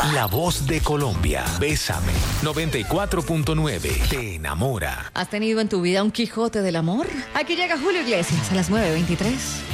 La voz de Colombia. Bésame. 94.9. Te enamora. ¿Has tenido en tu vida un Quijote del amor? Aquí llega Julio Iglesias a las 9:23.